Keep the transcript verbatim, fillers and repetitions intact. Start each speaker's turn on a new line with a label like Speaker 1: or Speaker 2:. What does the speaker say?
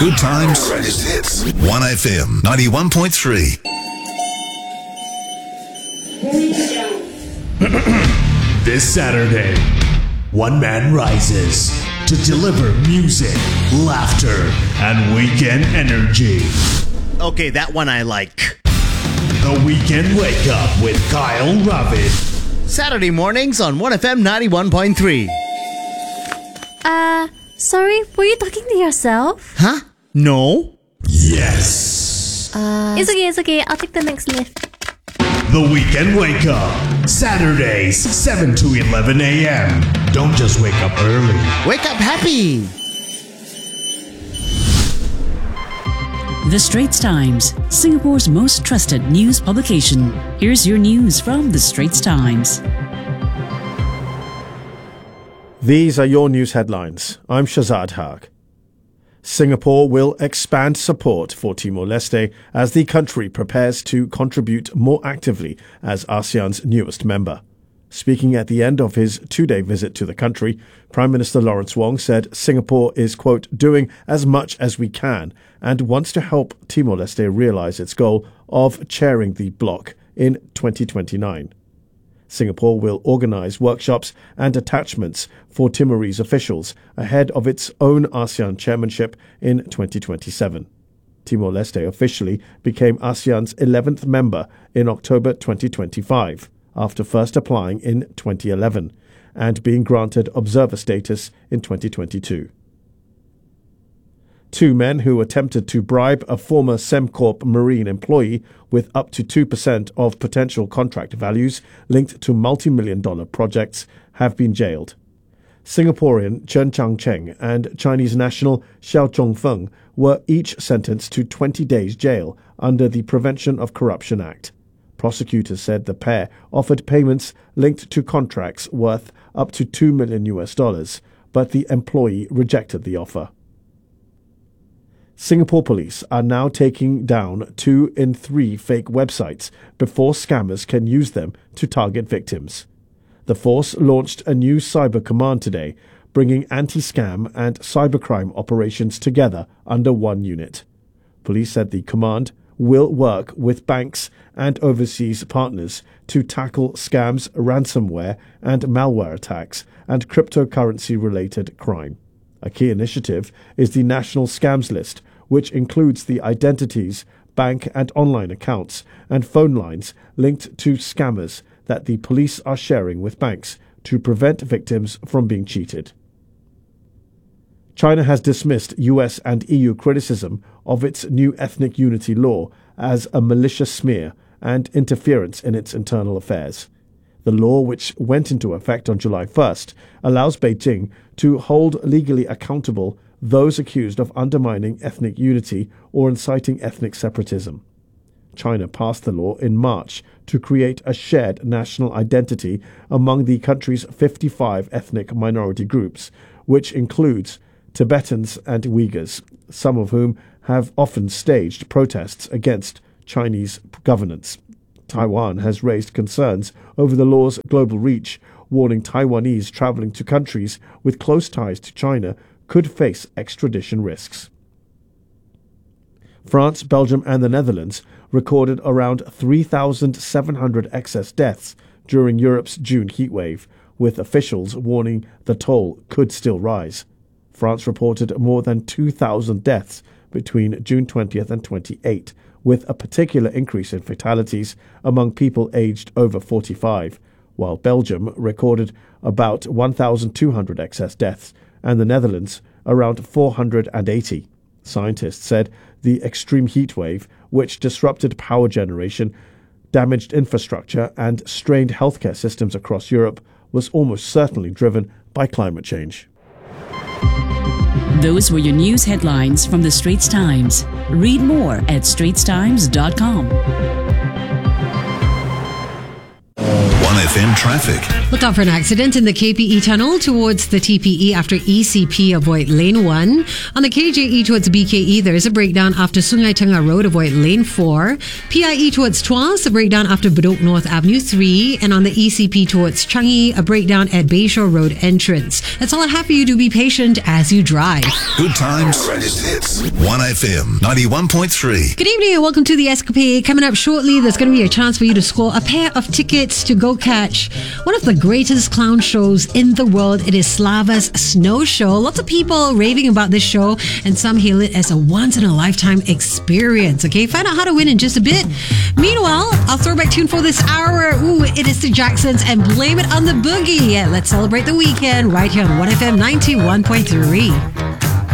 Speaker 1: Good times. Greatest hits. one F M ninety-one point three.
Speaker 2: This Saturday, one man rises to deliver music, laughter, and weekend energy.
Speaker 3: Okay, that one I like.
Speaker 2: The Weekend Wake Up with Kyle Ravid.
Speaker 3: Saturday mornings on one F M ninety-one point three.
Speaker 4: Uh, sorry, were you talking to yourself?
Speaker 3: Huh? No?
Speaker 2: Yes.
Speaker 4: Uh, it's okay, it's okay. I'll take the next lift.
Speaker 2: The Weekend Wake Up. Saturdays, seven to eleven a.m. Don't just wake up early.
Speaker 3: Wake up happy.
Speaker 5: The Straits Times, Singapore's most trusted news publication. Here's your news from The Straits Times.
Speaker 6: These are your news headlines. I'm Shazad Haq. Singapore will expand support for Timor-Leste as the country prepares to contribute more actively as ASEAN's newest member. Speaking at the end of his two-day visit to the country, Prime Minister Lawrence Wong said Singapore is, quote, doing as much as we can and wants to help Timor-Leste realize its goal of chairing the bloc in twenty twenty-nine. Singapore will organize workshops and attachments for Timorese officials ahead of its own ASEAN chairmanship in twenty twenty-seven. Timor-Leste officially became ASEAN's eleventh member in October twenty twenty-five, after first applying in twenty eleven and being granted observer status in twenty twenty-two. Two men who attempted to bribe a former Sembcorp Marine employee with up to two percent of potential contract values linked to multi-million dollar projects have been jailed. Singaporean Chen Chang-cheng and Chinese national Xiao Zhongfeng were each sentenced to twenty days jail under the Prevention of Corruption Act. Prosecutors said the pair offered payments linked to contracts worth up to two million U S dollars, but the employee rejected the offer. Singapore police are now taking down two in three fake websites before scammers can use them to target victims. The force launched a new cyber command today, bringing anti-scam and cybercrime operations together under one unit. Police said the command will work with banks and overseas partners to tackle scams, ransomware and malware attacks and cryptocurrency-related crime. A key initiative is the National Scams List, which includes the identities, bank and online accounts and phone lines linked to scammers that the police are sharing with banks to prevent victims from being cheated. China has dismissed U S and E U criticism of its new ethnic unity law as a malicious smear and interference in its internal affairs. The law, which went into effect on July first, allows Beijing to hold legally accountable those accused of undermining ethnic unity or inciting ethnic separatism. China passed the law in March to create a shared national identity among the country's fifty-five ethnic minority groups, which includes Tibetans and Uyghurs, some of whom have often staged protests against Chinese governance. Taiwan has raised concerns over the law's global reach, warning Taiwanese traveling to countries with close ties to China could face extradition risks. France, Belgium and the Netherlands recorded around three thousand seven hundred excess deaths during Europe's June heatwave, with officials warning the toll could still rise. France reported more than two thousand deaths between June twentieth and twenty-eighth, with a particular increase in fatalities among people aged over forty-five, while Belgium recorded about one thousand two hundred excess deaths and the Netherlands around four hundred eighty. Scientists said the extreme heat wave, which disrupted power generation, damaged infrastructure and strained healthcare systems across Europe, was almost certainly driven by climate change.
Speaker 5: Those were your news headlines from The Straits Times. Read more at straits times dot com.
Speaker 1: one F M traffic.
Speaker 7: Look out for an accident in the K P E tunnel towards the T P E after E C P. Avoid lane one. On the K J E towards B K E, there is a breakdown after Sungai Tengah Road. Avoid lane four. P I E towards Tuas, a breakdown after Bedok North Avenue three. And on the E C P towards Changi, a breakdown at Bayshore Road entrance. That's all I have for you. Do be patient as you drive.
Speaker 1: Good times. Greatest hits. one F M ninety-one point three.
Speaker 7: Good evening and welcome to the Escapade. Coming up shortly, there's going to be a chance for you to score a pair of tickets to go catch one of the greatest clown shows in the world. It is Slava's Snow Show. Lots of people raving about this show and some hail it as a once-in-a-lifetime experience. Okay, find out how to win in just a bit. Meanwhile, our throwback tune for this hour, ooh, it is the Jacksons and Blame It on the Boogie. Yeah, let's celebrate the weekend right here on one F M ninety-one point three.